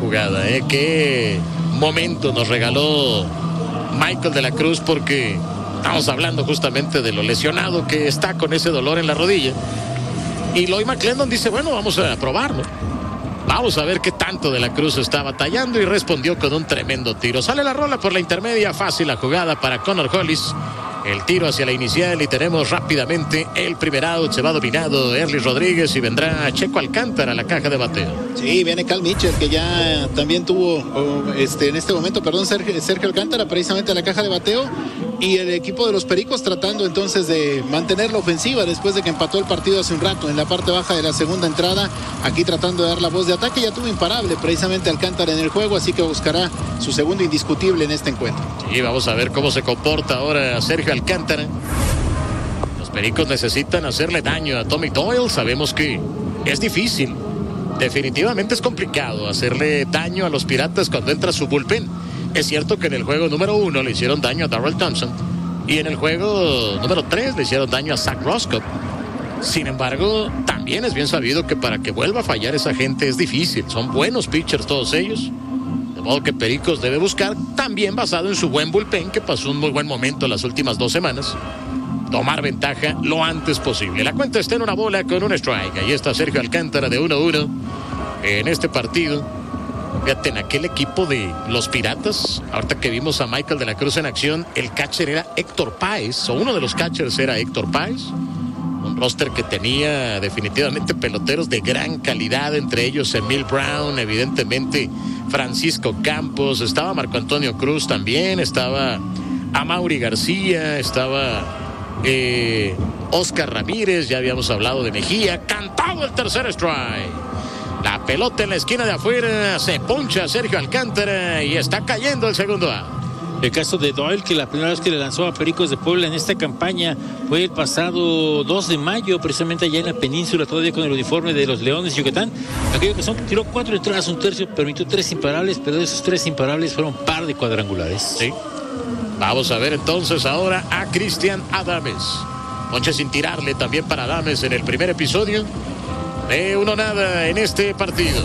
jugada, qué momento nos regaló Michael de la Cruz, porque estamos hablando justamente de lo lesionado que está con ese dolor en la rodilla. Y Lloyd McClendon dice, bueno, vamos a probarlo. Vamos a ver qué tanto de la Cruz está batallando, y respondió con un tremendo tiro. Sale la rola por la intermedia, fácil la jugada para Connor Hollis. El tiro hacia la inicial y tenemos rápidamente el primer out. Se va dominado Erly Rodríguez y vendrá Checo Alcántara a la caja de bateo. Sí, viene Cal Mitchell, que ya también tuvo en este momento, Sergio Alcántara precisamente a la caja de bateo. Y el equipo de los Pericos tratando entonces de mantener la ofensiva después de que empató el partido hace un rato en la parte baja de la segunda entrada. Aquí tratando de dar la voz de ataque. Ya tuvo imparable precisamente Alcántara en el juego, así que buscará su segundo indiscutible en este encuentro. Sí, vamos a ver cómo se comporta ahora Sergio Alcántara. Los Pericos necesitan hacerle daño a Tommy Doyle. Sabemos que es difícil. Definitivamente es complicado hacerle daño a los Piratas cuando entra su bullpen. Es cierto que en el juego número 1 le hicieron daño a Darrell Thompson, y en el juego número 3 le hicieron daño a Zach Roscoe. Sin embargo, también es bien sabido que para que vuelva a fallar esa gente es difícil. Son buenos pitchers todos ellos. De modo que Pericos debe buscar, también basado en su buen bullpen, que pasó un muy buen momento las últimas 2 semanas, tomar ventaja lo antes posible. La cuenta está en 1 bola con un strike. Ahí está Sergio Alcántara de 1-1 en este partido. Fíjate, en aquel equipo de los Piratas, ahorita que vimos a Michael de la Cruz en acción, el catcher era Héctor Páez, o uno de los catchers era Héctor Páez. Un roster que tenía definitivamente peloteros de gran calidad, entre ellos Emil Brown, evidentemente Francisco Campos, estaba Marco Antonio Cruz también, estaba Amaury García, estaba Oscar Ramírez, ya habíamos hablado de Mejía. Cantado el tercer strike. La pelota en la esquina de afuera, se poncha Sergio Alcántara y está cayendo el segundo out. El caso de Doyle, que la primera vez que le lanzó a Pericos de Puebla en esta campaña fue el pasado 2 de mayo, precisamente allá en la península, todavía con el uniforme de los Leones de Yucatán. Aquello que tiró 4 entradas, 1 tercio, permitió 3 imparables, pero de esos 3 imparables fueron par de cuadrangulares. Sí. Vamos a ver entonces ahora a Cristian Adames. Ponche sin tirarle también para Adames en el primer episodio. De 1-0 en este partido.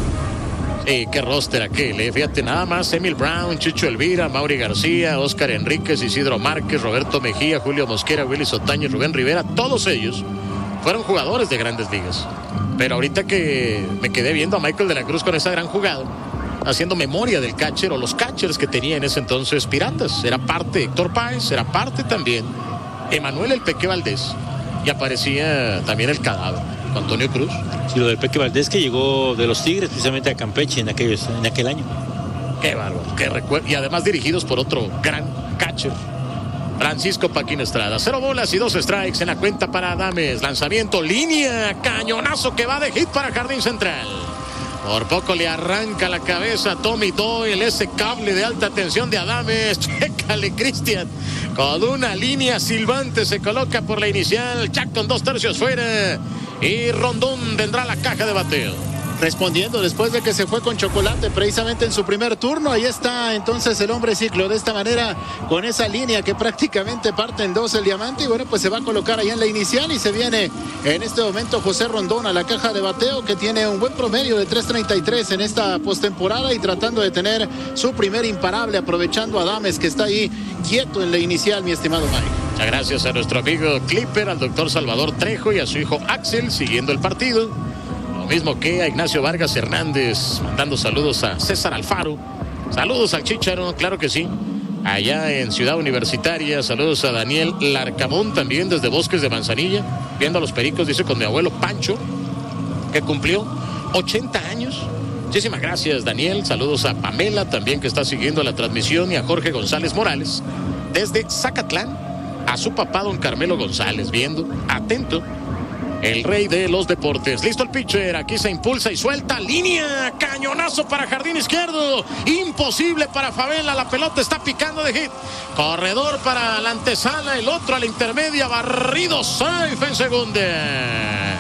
Qué roster aquel, Fíjate nada más: Emil Brown, Chicho Elvira, Mauri García, Oscar Enríquez, Isidro Márquez, Roberto Mejía, Julio Mosquera, Willy Sotaño, Rubén Rivera. Todos ellos fueron jugadores de grandes ligas. Pero ahorita que me quedé viendo a Michael de la Cruz con esa gran jugada, haciendo memoria del catcher o los catchers que tenía en ese entonces Piratas, era parte Héctor Páez, era parte también Emanuel El Peque Valdés, y aparecía también el cadáver Antonio Cruz. Sí, lo del Peque Valdés, que llegó de los Tigres precisamente a Campeche en aquel año. Qué bárbaro, qué recuerdo. Y además dirigidos por otro gran catcher, Francisco Paquín Estrada. 0 bolas y 2 strikes en la cuenta para Adames. Lanzamiento, línea, cañonazo que va de hit para Jardín Central. Por poco le arranca la cabeza a Tommy Doyle, ese cable de alta tensión de Adames. Chécale, Cristian. Con una línea silbante se coloca por la inicial, ya con 2 tercios fuera. Y Rondón vendrá a la caja de bateo. Respondiendo después de que se fue con chocolate precisamente en su primer turno. Ahí está entonces el hombre ciclo, de esta manera, con esa línea que prácticamente parte en 2 el diamante. Y bueno, pues se va a colocar ahí en la inicial y se viene en este momento José Rondón a la caja de bateo, que tiene un buen promedio de 3.33 en esta postemporada y tratando de tener su primer imparable, aprovechando a Adames, que está ahí quieto en la inicial, mi estimado Mike. Muchas gracias a nuestro amigo Clipper, al doctor Salvador Trejo y a su hijo Axel, siguiendo el partido. Lo mismo que a Ignacio Vargas Hernández, mandando saludos a César Alfaro. Saludos al Chícharo, claro que sí. Allá en Ciudad Universitaria, saludos a Daniel Larcamón, también desde Bosques de Manzanilla. Viendo a los Pericos, dice, con mi abuelo Pancho, que cumplió 80 años. Muchísimas gracias, Daniel. Saludos a Pamela, también, que está siguiendo la transmisión, y a Jorge González Morales, desde Zacatlán. A su papá, don Carmelo González, viendo, atento. El rey de los deportes. Listo el pitcher. Aquí se impulsa y suelta. Línea. Cañonazo para jardín izquierdo. Imposible para Favela. La pelota está picando de hit. Corredor para la antesala. El otro a la intermedia. Barrido. Safe en segunda.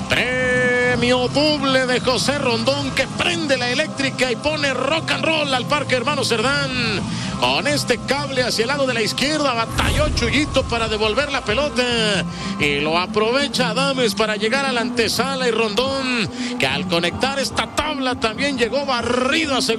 Premio doble de José Rondón, que prende la eléctrica y pone rock and roll al Parque Hermano Cerdán. Con este cable hacia el lado de la izquierda, batalló Chuyito para devolver la pelota y lo aprovecha Adames para llegar a la antesala, y Rondón, que al conectar esta tabla también llegó barrido a segunda.